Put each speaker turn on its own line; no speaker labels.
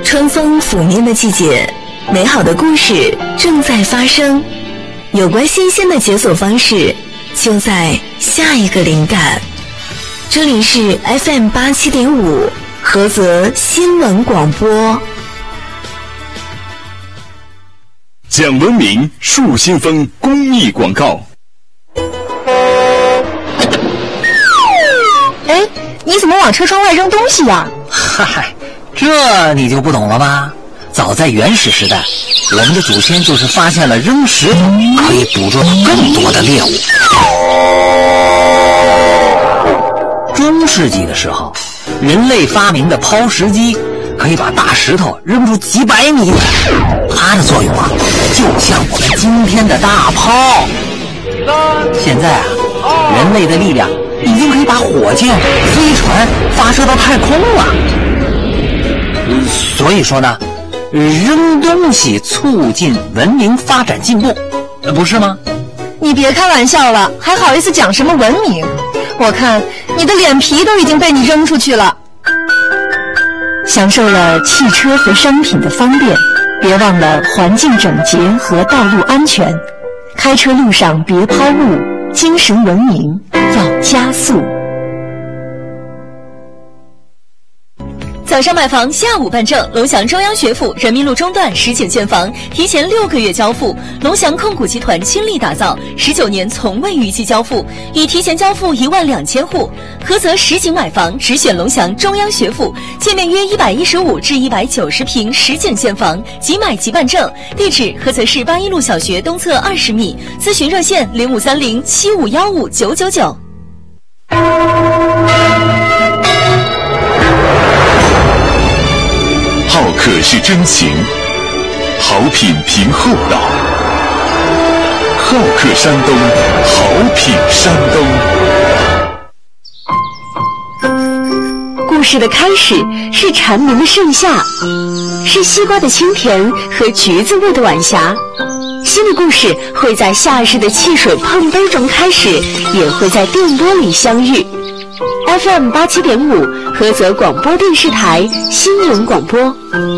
春风拂面的季节，美好的故事正在发生。有关新鲜的解锁方式，就在下一个灵感。这里是 FM87.5 菏泽新闻广播。
讲文明树新风公益广告。
哎，你怎么往车窗外扔东西呀？
嗨，这你就不懂了吧？早在原始时代，我们的祖先就是发现了扔石头可以捕捉到更多的猎物。中世纪的时候，人类发明的抛石机可以把大石头扔出几百米远，它的作用啊，就像我们今天的大炮。现在啊，人类的力量已经可以把火箭、飞船发射到太空了。所以说呢，扔东西促进文明发展进步，不是吗？
你别开玩笑了，还好意思讲什么文明？我看你的脸皮都已经被你扔出去了。享受了汽车和商品的方便，别忘了环境整洁和道路安全。开车路上别抛物，精神文明要加速。
早上买房，下午办证。龙翔中央学府人民路中段实景现房，提前6个月交付。龙翔控股集团倾力打造，19年从未逾期交付，已提前交付12000户。菏泽实景买房只选龙翔中央学府，建面约115至190平实景现房，即买即办证。地址：菏泽市81路小学东侧20米。咨询热线：053075159999。
好客是真情，好品凭厚道。好客山东，好品山
东。故事的开始是蝉鸣的盛夏，是西瓜的清甜和橘子味的晚霞。新的故事会在夏日的汽水碰杯中开始，也会在电波里相遇。FM87.5 菏泽广播电视台新闻广播。